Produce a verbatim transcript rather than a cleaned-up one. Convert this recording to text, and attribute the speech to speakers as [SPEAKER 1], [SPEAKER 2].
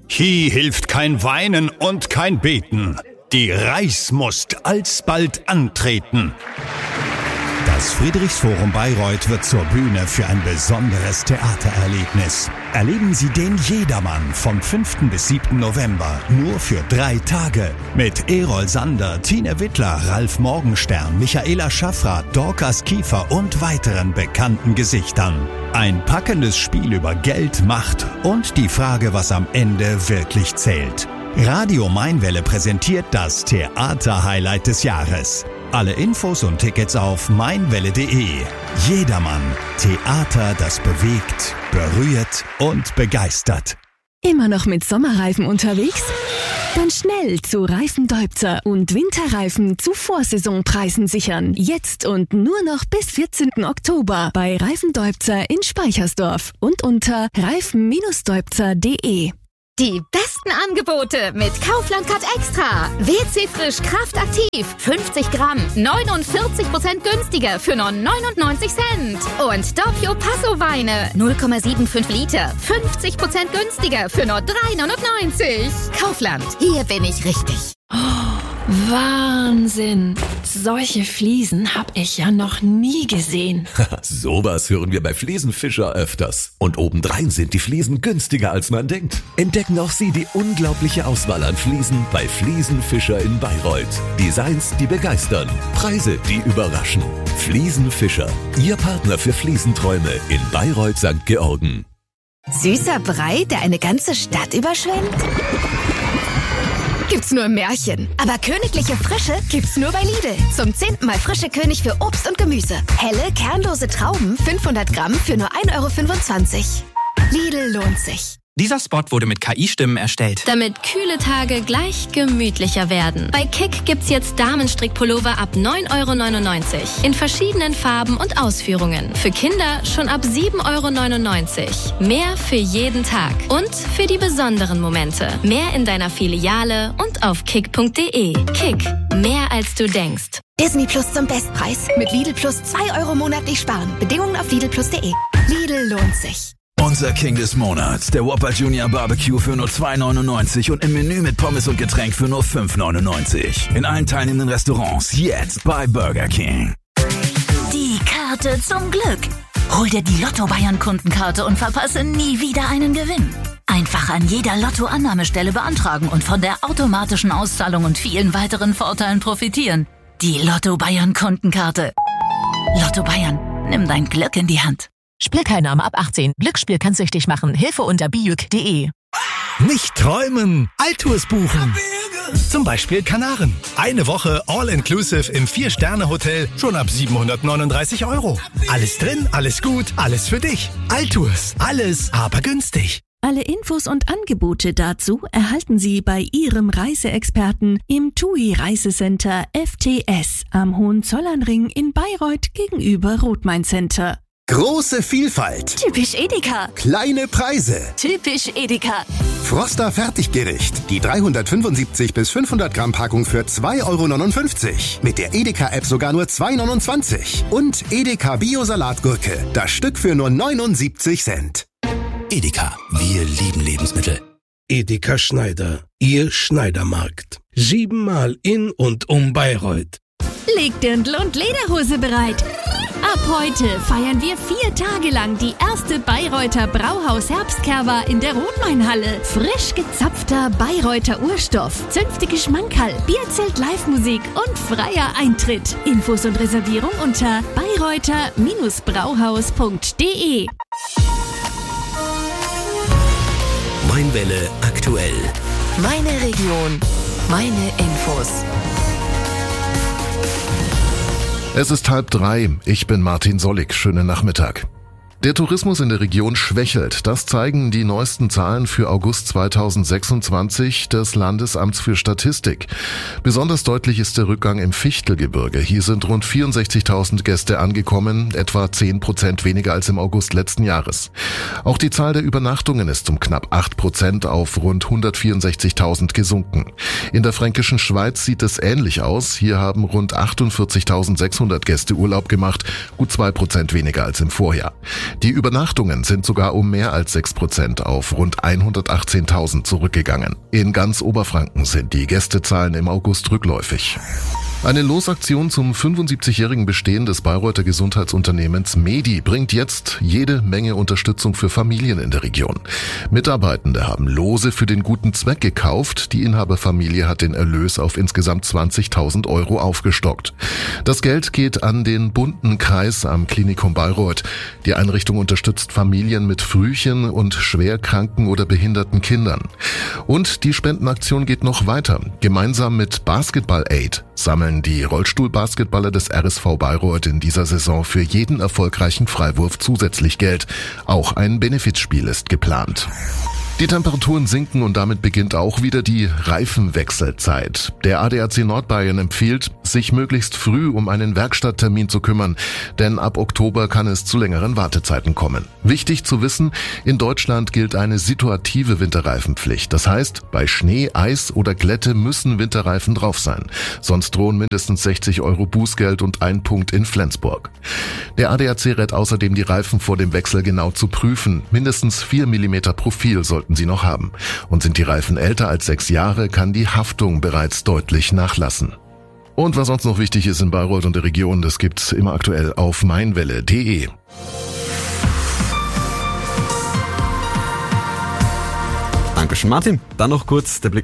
[SPEAKER 1] Hier hilft kein Weinen und kein Beten. Die Reichsmust alsbald antreten. Das Friedrichsforum Bayreuth wird zur Bühne für ein besonderes Theatererlebnis. Erleben Sie den Jedermann vom fünften bis siebten November nur für drei Tage. Mit Erol Sander, Tine Wittler, Ralf Morgenstern, Michaela Schaffrath, Dorcas Kiefer und weiteren bekannten Gesichtern. Ein packendes Spiel über Geld, Macht und die Frage, was am Ende wirklich zählt. Radio Mainwelle präsentiert das Theater-Highlight des Jahres. Alle Infos und Tickets auf mainwelle punkt de. Jedermann. Theater, das bewegt, berührt und begeistert.
[SPEAKER 2] Immer noch mit Sommerreifen unterwegs? Dann schnell zu Reifen Deutzer und Winterreifen zu Vorsaisonpreisen sichern. Jetzt und nur noch bis vierzehnten Oktober bei Reifen Deutzer in Speichersdorf und unter reifen Deutzer punkt de.
[SPEAKER 3] Die besten Angebote mit Kaufland Card Extra. W C Frisch Kraftaktiv. fünfzig Gramm. neunundvierzig Prozent günstiger für nur neunundneunzig Cent. Und Doppio Passo Weine. null Komma fünfundsiebzig Liter. fünfzig Prozent günstiger für nur drei neunundneunzig. Kaufland. Hier bin ich richtig.
[SPEAKER 4] Oh, Wahnsinn. Solche Fliesen hab ich ja noch nie gesehen.
[SPEAKER 5] Sowas hören wir bei Fliesenfischer öfters. Und obendrein sind die Fliesen günstiger, als man denkt. Entdecken auch Sie die unglaubliche Auswahl an Fliesen bei Fliesenfischer in Bayreuth. Designs, die begeistern. Preise, die überraschen. Fliesenfischer, Ihr Partner für Fliesenträume in Bayreuth Sankt Georgen.
[SPEAKER 3] Süßer Brei, der eine ganze Stadt überschwemmt? Gibt's nur im Märchen. Aber königliche Frische gibt's nur bei Lidl. Zum zehnten Mal frische König für Obst und Gemüse. Helle, kernlose Trauben, fünfhundert Gramm für nur ein Euro fünfundzwanzig. Lidl lohnt sich.
[SPEAKER 6] Dieser Spot wurde mit K I-Stimmen erstellt.
[SPEAKER 4] Damit kühle Tage gleich gemütlicher werden. Bei Kick gibt's jetzt Damenstrickpullover ab neun Euro neunundneunzig. In verschiedenen Farben und Ausführungen. Für Kinder schon ab sieben Euro neunundneunzig. Mehr für jeden Tag. Und für die besonderen Momente. Mehr in deiner Filiale und auf kick punkt de. Kick. Mehr als du denkst.
[SPEAKER 3] Disney Plus zum Bestpreis. Mit Lidl Plus zwei Euro monatlich sparen. Bedingungen auf lidl plus punkt de. Lidl lohnt sich.
[SPEAKER 7] Unser King des Monats, der Whopper Junior Barbecue für nur zwei neunundneunzig und im Menü mit Pommes und Getränk für nur fünf neunundneunzig. In allen teilnehmenden Restaurants jetzt bei Burger King.
[SPEAKER 8] Die Karte zum Glück. Hol dir die Lotto Bayern Kundenkarte und verpasse nie wieder einen Gewinn. Einfach an jeder Lotto-Annahmestelle beantragen und von der automatischen Auszahlung und vielen weiteren Vorteilen profitieren. Die Lotto Bayern Kundenkarte. Lotto Bayern, nimm dein Glück in die Hand.
[SPEAKER 9] Spielteilnahme ab achtzehn. Glücksspiel kann süchtig machen. Hilfe unter biuk punkt de.
[SPEAKER 10] Nicht träumen, Altours buchen. Zum Beispiel Kanaren. Eine Woche All-Inclusive im Vier-Sterne-Hotel schon ab siebenhundertneununddreißig Euro. Alles drin, alles gut, alles für dich. Altours, alles, aber günstig.
[SPEAKER 2] Alle Infos und Angebote dazu erhalten Sie bei Ihrem Reiseexperten im T U I Reisecenter F T S am Hohenzollernring in Bayreuth gegenüber Rothmain Center.
[SPEAKER 11] Große Vielfalt.
[SPEAKER 8] Typisch Edeka.
[SPEAKER 11] Kleine Preise.
[SPEAKER 8] Typisch Edeka.
[SPEAKER 11] Froster Fertiggericht. Die dreihundertfünfundsiebzig bis fünfhundert Gramm Packung für zwei Euro neunundfünfzig. Mit der Edeka-App sogar nur zwei Euro neunundzwanzig. Und Edeka Bio-Salatgurke. Das Stück für nur neunundsiebzig Cent.
[SPEAKER 12] Edeka. Wir lieben Lebensmittel.
[SPEAKER 13] Edeka Schneider. Ihr Schneidermarkt. Siebenmal in und um Bayreuth.
[SPEAKER 2] Leg Dirndl und Lederhose bereit. Ab heute feiern wir vier Tage lang die erste Bayreuther Brauhaus Herbstkerwa in der Rothmainhalle. Frisch gezapfter Bayreuther Urstoff, zünftige Schmankerl, Bierzelt, Live-Musik und freier Eintritt. Infos und Reservierung unter bayreuther Brauhaus punkt de.
[SPEAKER 12] Mainwelle aktuell.
[SPEAKER 14] Meine Region, meine Infos.
[SPEAKER 15] Es ist halb drei. Ich bin Martin Sollig. Schönen Nachmittag. Der Tourismus in der Region schwächelt. Das zeigen die neuesten Zahlen für August zweitausendsechsundzwanzig des Landesamts für Statistik. Besonders deutlich ist der Rückgang im Fichtelgebirge. Hier sind rund vierundsechzigtausend Gäste angekommen, etwa zehn Prozent weniger als im August letzten Jahres. Auch die Zahl der Übernachtungen ist um knapp acht Prozent auf rund hundertvierundsechzigtausend gesunken. In der Fränkischen Schweiz sieht es ähnlich aus. Hier haben rund achtundvierzigtausendsechshundert Gäste Urlaub gemacht, gut zwei Prozent weniger als im Vorjahr. Die Übernachtungen sind sogar um mehr als sechs Prozent auf rund hundertachtzehntausend zurückgegangen. In ganz Oberfranken sind die Gästezahlen im August rückläufig. Eine Losaktion zum fünfundsiebzigjährigen Bestehen des Bayreuther Gesundheitsunternehmens Medi bringt jetzt jede Menge Unterstützung für Familien in der Region. Mitarbeitende haben Lose für den guten Zweck gekauft. Die Inhaberfamilie hat den Erlös auf insgesamt zwanzigtausend Euro aufgestockt. Das Geld geht an den bunten Kreis am Klinikum Bayreuth. Die Einrichtung unterstützt Familien mit Frühchen und schwer kranken oder behinderten Kindern. Und die Spendenaktion geht noch weiter. Gemeinsam mit Basketball Aid sammeln die Rollstuhlbasketballer des R S V Bayreuth in dieser Saison für jeden erfolgreichen Freiwurf zusätzlich Geld. Auch ein Benefizspiel ist geplant. Die Temperaturen sinken und damit beginnt auch wieder die Reifenwechselzeit. Der A D A C Nordbayern empfiehlt, sich möglichst früh um einen Werkstatttermin zu kümmern, denn ab Oktober kann es zu längeren Wartezeiten kommen. Wichtig zu wissen, in Deutschland gilt eine situative Winterreifenpflicht. Das heißt, bei Schnee, Eis oder Glätte müssen Winterreifen drauf sein. Sonst drohen mindestens sechzig Euro Bußgeld und ein Punkt in Flensburg. Der A D A C rät außerdem, die Reifen vor dem Wechsel genau zu prüfen. Mindestens vier Millimeter Profil sollten sie noch haben. Und sind die Reifen älter als sechs Jahre, kann die Haftung bereits deutlich nachlassen. Und was sonst noch wichtig ist in Bayreuth und der Region, das gibt's immer aktuell auf meinwelle punkt de.
[SPEAKER 16] Dankeschön, Martin. Dann noch kurz der Blick